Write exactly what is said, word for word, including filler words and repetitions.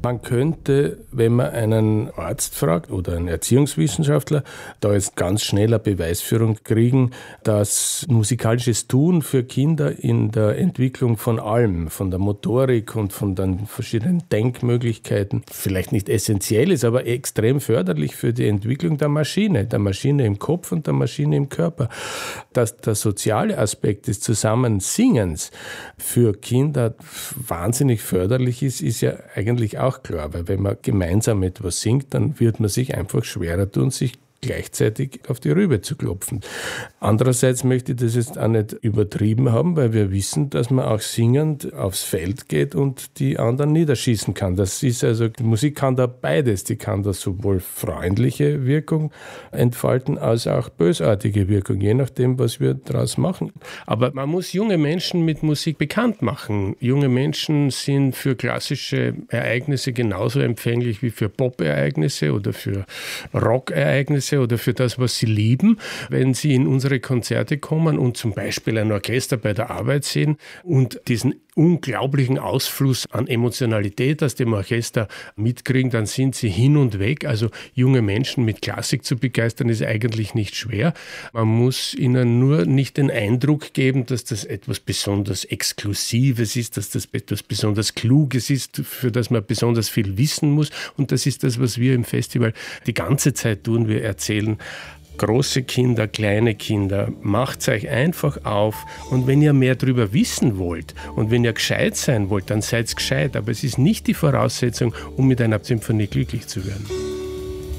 Man könnte, wenn man einen Arzt fragt oder einen Erziehungswissenschaftler, da jetzt ganz schnell eine Beweisführung kriegen, dass musikalisches Tun für Kinder in der Entwicklung von allem, von der Motorik und von den verschiedenen Denkmöglichkeiten, vielleicht nicht essentiell ist, aber extrem förderlich für die Entwicklung der Maschine, der Maschine im Kopf und der Maschine im Körper. Dass der soziale Aspekt des Zusammensingens für Kinder wahnsinnig förderlich ist, ist ja eigentlich auch klar, weil wenn man gemeinsam etwas singt, dann wird man sich einfach schwerer tun, sich gleichzeitig auf die Rübe zu klopfen. Andererseits möchte ich das jetzt auch nicht übertrieben haben, weil wir wissen, dass man auch singend aufs Feld geht und die anderen niederschießen kann. Das ist also, die Musik kann da beides. Die kann da sowohl freundliche Wirkung entfalten, als auch bösartige Wirkung, je nachdem, was wir daraus machen. Aber man muss junge Menschen mit Musik bekannt machen. Junge Menschen sind für klassische Ereignisse genauso empfänglich wie für Pop-Ereignisse oder für Rock-Ereignisse oder für das, was sie lieben. Wenn sie in unsere Konzerte kommen und zum Beispiel ein Orchester bei der Arbeit sehen und diesen unglaublichen Ausfluss an Emotionalität aus dem Orchester mitkriegen, dann sind sie hin und weg. Also junge Menschen mit Klassik zu begeistern, ist eigentlich nicht schwer. Man muss ihnen nur nicht den Eindruck geben, dass das etwas besonders Exklusives ist, dass das etwas besonders Kluges ist, für das man besonders viel wissen muss. Und das ist das, was wir im Festival die ganze Zeit tun. Wir erzählen, große Kinder, kleine Kinder, macht euch einfach auf. Und wenn ihr mehr darüber wissen wollt und wenn ihr gescheit sein wollt, dann seid gescheit. Aber es ist nicht die Voraussetzung, um mit einer Symphonie glücklich zu werden.